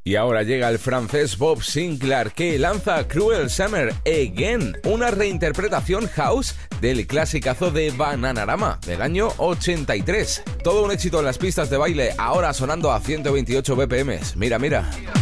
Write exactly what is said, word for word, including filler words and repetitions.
Y ahora llega el francés Bob Sinclair, que lanza Cruel Summer Again, una reinterpretación house del clasicazo de Bananarama del año ochenta y tres. Todo un éxito en las pistas de baile, ahora sonando a ciento veintiocho B P M. Mira, mira.